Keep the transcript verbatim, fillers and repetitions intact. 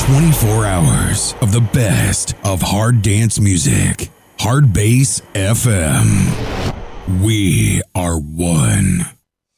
twenty-four hours of the best of hard dance music. Hard Bass F M. We